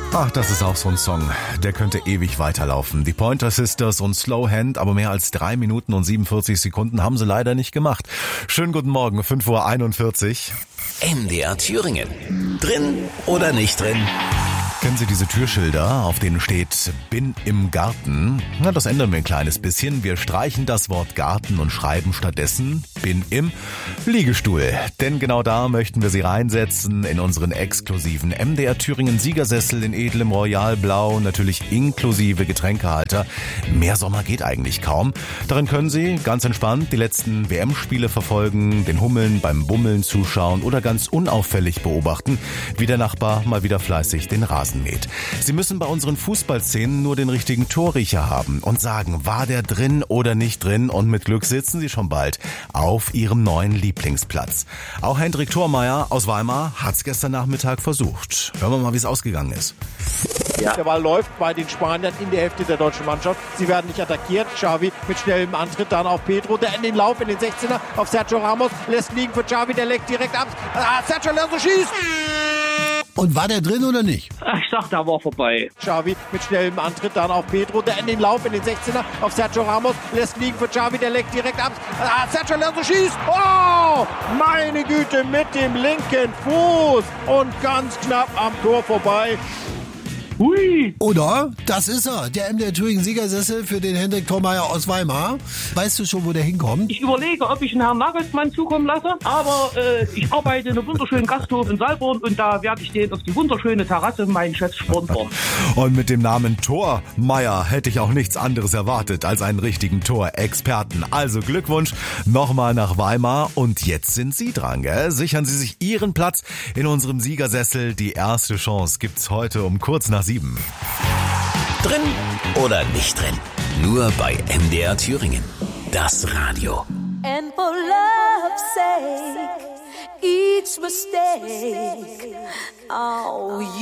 Ach, das ist auch so ein Song. Der könnte ewig weiterlaufen. Die Pointer Sisters und Slow Hand, aber mehr als 3 Minuten und 47 Sekunden haben sie leider nicht gemacht. Schönen guten Morgen, 5:41 Uhr. MDR Thüringen. Drin oder nicht drin? Kennen Sie diese Türschilder, auf denen steht "Bin im Garten"? Na, das ändern wir ein kleines bisschen. Wir streichen das Wort Garten und schreiben stattdessen "Bin im Liegestuhl". Denn genau da möchten wir Sie reinsetzen in unseren exklusiven MDR Thüringen Siegersessel in edlem Royalblau, natürlich inklusive Getränkehalter. Mehr Sommer geht eigentlich kaum. Darin können Sie ganz entspannt die letzten WM-Spiele verfolgen, den Hummeln beim Bummeln zuschauen oder ganz unauffällig beobachten, wie der Nachbar mal wieder fleißig den Rasen mäht. Sie müssen bei unseren Fußballszenen nur den richtigen Torriecher haben und sagen, war der drin oder nicht drin, und mit Glück sitzen Sie schon bald auf Ihrem neuen Lieblingsplatz. Auch Hendrik Thormeyer aus Weimar hat es gestern Nachmittag versucht. Hören wir mal, wie es ausgegangen ist. Ja. Der Ball läuft bei den Spaniern in der Hälfte der deutschen Mannschaft. Sie werden nicht attackiert. Xavi mit schnellem Antritt, dann auf Pedro, der in den Lauf in den 16er auf Sergio Ramos, lässt liegen für Xavi, der leckt direkt ab. Sergio Ramos schießt! Und war der drin oder nicht? Ich sag, da war vorbei. Xavi mit schnellem Antritt, dann auf Pedro, der in den Lauf in den 16er auf Sergio Ramos, lässt liegen für Xavi, der leckt direkt ab. Sergio Ramos schießt! Oh! Meine Güte, mit dem linken Fuß und ganz knapp am Tor vorbei. Hui! Oder? Das ist er, der MDR Thüringen Siegersessel für den Hendrik Thormeyer aus Weimar. Weißt du schon, wo der hinkommt? Ich überlege, ob ich einen Herrn Nagelsmann zukommen lasse, aber ich arbeite in einem wunderschönen Gasthof in Salborn und da werde ich den auf die wunderschöne Terrasse meinen Chefs sponsern. Und mit dem Namen Thormeyer hätte ich auch nichts anderes erwartet als einen richtigen Torexperten. Also Glückwunsch nochmal nach Weimar, und jetzt sind Sie dran, gell? Sichern Sie sich Ihren Platz in unserem Siegersessel. Die erste Chance gibt's heute um kurz nach 7. Drin oder nicht drin? Nur bei MDR Thüringen. Das Radio. And for love's sake, each mistake, oh,